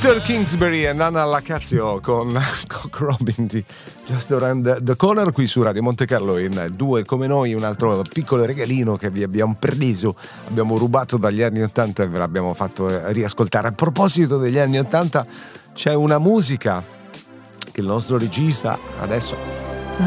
Peter Kingsbury e Nana Lacazio con Cock Robin di Just Around the Corner qui su Radio Monte Carlo in Due Come Noi, un altro piccolo regalino che vi abbiamo preso, abbiamo rubato dagli anni 80 e ve l'abbiamo fatto riascoltare. A proposito degli anni 80 c'è una musica che il nostro regista adesso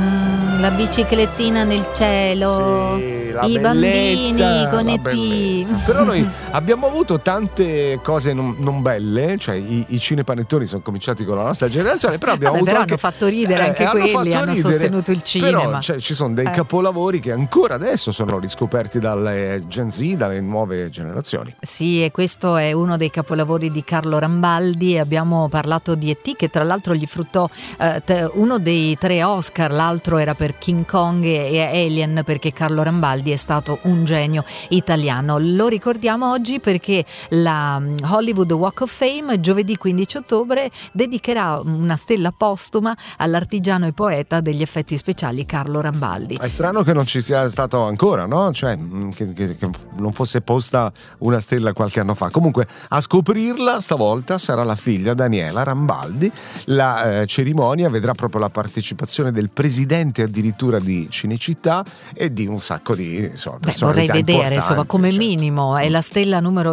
la biciclettina nel cielo, sì, la i bellezza, bambini con la E.T. bellezza. Però noi abbiamo avuto tante cose non belle, cioè i cinepanettoni sono cominciati con la nostra generazione, però abbiamo avuto però anche, hanno fatto ridere anche quelli, hanno sostenuto il cinema. Però ci sono dei capolavori che ancora adesso sono riscoperti dalle Gen Z, dalle nuove generazioni. Sì, e questo è uno dei capolavori di Carlo Rambaldi. Abbiamo parlato di E.T., che tra l'altro gli fruttò uno dei 3 Oscar, l'altro era per King Kong e Alien, perché Carlo Rambaldi è stato un genio italiano. Lo ricordiamo oggi perché la Hollywood Walk of Fame giovedì 15 ottobre dedicherà una stella postuma all'artigiano e poeta degli effetti speciali Carlo Rambaldi. È strano che non ci sia stato ancora, no? Cioè che non fosse posta una stella qualche anno fa. Comunque a scoprirla stavolta sarà la figlia Daniela Rambaldi. La cerimonia vedrà proprio la partecipazione del presidente addirittura di Cinecittà e di un sacco di personalità vorrei vedere, importanti, come certo. minimo è la stella numero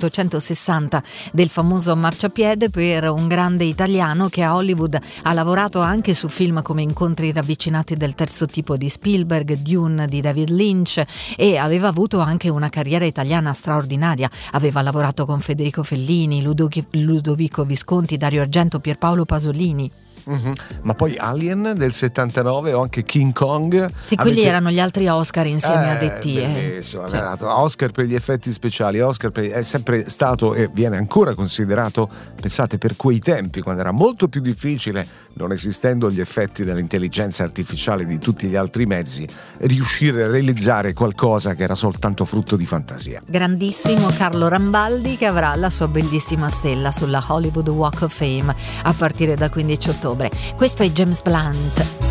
2860 del famoso marciapiede per un grande italiano che a Hollywood ha lavorato anche su film come Incontri ravvicinati del terzo tipo di Spielberg, Dune di David Lynch, e aveva avuto anche una carriera italiana straordinaria. Aveva lavorato con Federico Fellini, Ludovico Visconti, Dario Argento, Pierpaolo Pasolini. Ma poi Alien del 79 o anche King Kong. Sì, quelli erano gli altri Oscar insieme a E.T. Bellissimo, Oscar per gli effetti speciali, è sempre stato e viene ancora considerato, pensate, per quei tempi quando era molto più difficile, non esistendo gli effetti dell'intelligenza artificiale di tutti gli altri mezzi, riuscire a realizzare qualcosa che era soltanto frutto di fantasia. Grandissimo Carlo Rambaldi, che avrà la sua bellissima stella sulla Hollywood Walk of Fame a partire dal 15 ottobre. Questo è James Blunt.